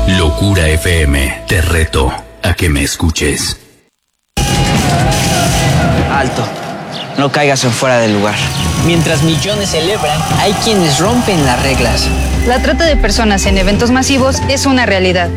Locura FM, te reto a que me escuches. Alto, no caigas en fuera del lugar. Mientras millones celebran, hay quienes rompen las reglas. La trata de personas en eventos masivos es una realidad.